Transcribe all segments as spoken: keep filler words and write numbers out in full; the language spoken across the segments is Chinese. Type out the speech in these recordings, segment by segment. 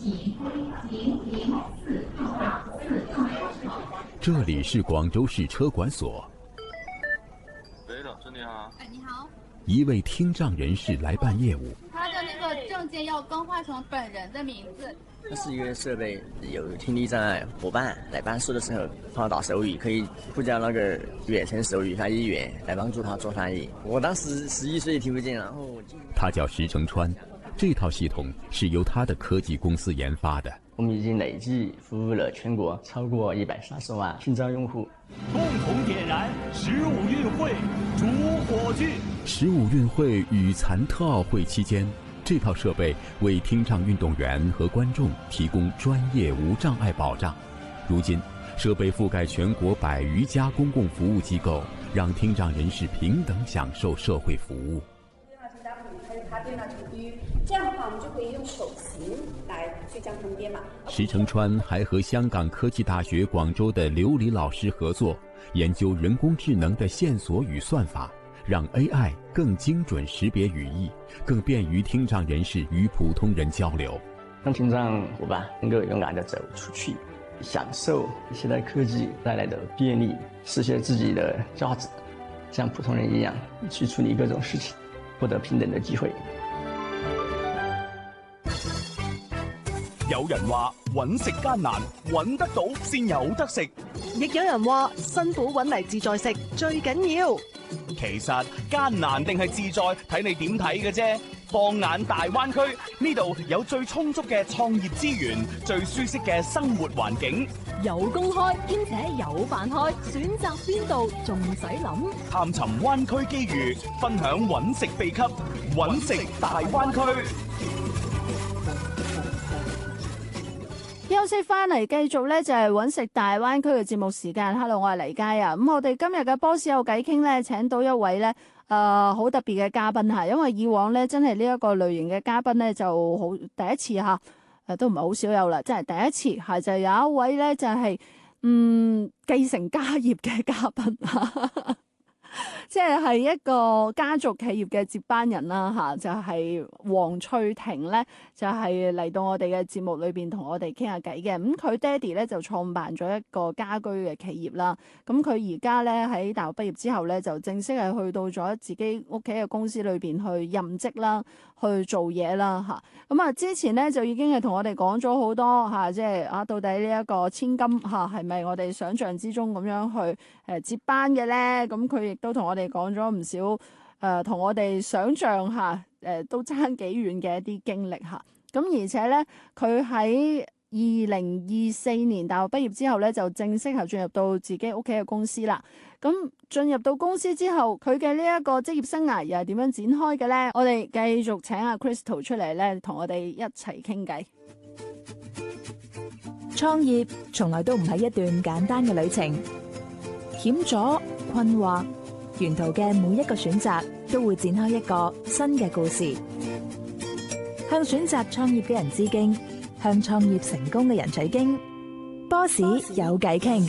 这里是广州市车管所。 喂，老师你好。 哎，你好。 一位听障人士来办业务。 他的那个证件要更换成本人的名字。 它是一个设备，有听力障碍伙伴来办事的时候，帮他打手语，可以呼叫那个远程手语翻译员来帮助他做翻译。我当时十一岁听不见，然后他叫石成川，这套系统是由他的科技公司研发的。 我们已经累计服务了全国超过一百三十万听障用户。 共同点燃十五运会主火炬。 十五运会与残特奥会期间，这套设备为听障运动员和观众提供专业无障碍保障。如今，设备覆盖全国百余家公共服务机构，让听障人士平等享受社会服务。 电话乘搭不离开插电到停低，这样的话，我们就可以用手型来去将它们编码。 石成川还和香港科技大学广州的刘黎老师合作，研究人工智能的线索与算法，让 A I 更精准识别语义，更便于听障人士与普通人交流， 让听障伙伴能够勇敢地走出去，享受现代科技带来的便利，实现自己的价值，像普通人一样去处理各种事情，获得平等的机会。 有人話揾食艱難，揾得到先有得食； 亦有人話辛苦揾嚟自在食最緊要。 其實艱難定係自在，睇你點睇嘅啫。放眼大灣區，呢度有最充足嘅創業資源，最舒適嘅生活環境， 有工開兼且有飯開，選擇邊度仲使諗？ 探尋灣區機遇，分享揾食秘笈，揾食大灣區。 休息翻嚟，繼續咧就係揾食大灣區嘅節目時間。Hello， 我係黎佳啊。咁我哋今日嘅波士有偈傾咧，請到一位咧誒好特別嘅嘉賓嚇，因為以往咧真係呢一個類型嘅嘉賓咧就好第一次嚇，誒都唔係好少有啦，真係第一次係就有一位咧就係、是、嗯繼承家業嘅嘉賓嚇。即係係一個家族企業嘅接班人啦嚇，就係、是、黃翠婷咧，就係、是、嚟到我哋嘅節目裏邊同我哋傾下偈嘅。咁佢爹哋咧就創辦咗一個家居嘅企業啦。咁佢而家咧喺大學畢業之後咧，就正式係去到咗自己屋企嘅公司裏邊去任職啦，去做嘢啦嚇。咁啊之前咧就已經係同我哋講咗好多嚇，即係啊到底呢一個千金嚇係咪我哋想象之中咁樣去誒接班嘅咧？咁佢亦都同我哋講咗唔少誒，同、呃、我哋想象下誒、呃、都爭幾遠嘅一啲經歷嚇。咁而且咧，佢喺二零二四年大學畢業之後咧，就正式係進入到自己屋企嘅公司啦。咁進入到公司之後，佢嘅呢一個職業生涯又係點樣展開嘅咧？我哋繼續請阿 Crystal 出嚟咧，同我哋一齊傾偈。 創業從來都唔係一段簡單嘅旅程，險阻、困惑。沿途嘅每一個選擇都會展開一個新嘅故事，向選擇創業嘅人致敬，向創業成功嘅人取經。波士有偈傾。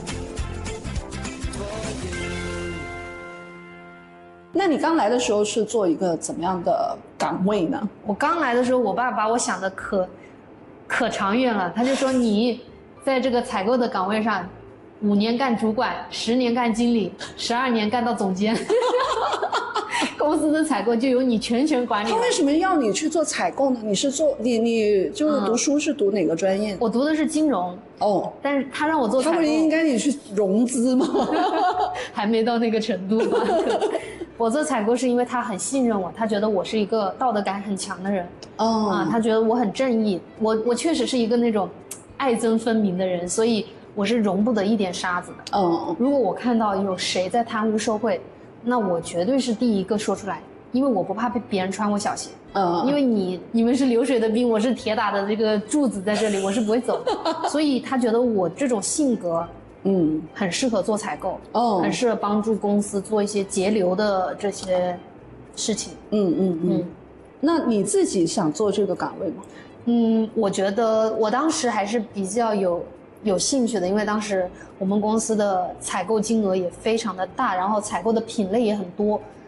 那你剛來的時候是做一個怎麼樣的崗位呢？ 我剛來的時候，我爸把我想的可可長遠了，他就說你在這個採購的崗位上。五年幹主管，十年幹經理，十二年幹到總監，公司的採購就由你全權管理。 他為什麼要你去做採購呢？你是做你你就是讀書是讀哪個專業？ 嗯、我讀的是金融。哦，但是他讓我做採購， 他不是應該你去融資嗎？ 還沒到那個程度吧。我做採購是因為他很信任我，他覺得我是一個道德感很強的人。哦，啊，他覺得我很正義，我我確實是一個那種愛憎分明的人，所以。我是容不得一點沙子的。嗯，如果我看到有誰在貪污受賄，那我絕對是第一個說出來，因為我不怕被別人穿我小鞋。嗯，因為你你們是流水的兵，我是鐵打的這個柱子在這裡，我是不會走的。所以他覺得我這種性格，嗯，很適合做採購，哦，很適合幫助公司做一些節流的這些事情。嗯嗯嗯。 那你自己想做這個崗位嗎？ 嗯，我覺得我當時還是比較有。有興趣的，因為當時我們公司的採購金額也非常的大，然後採購的品類也很多，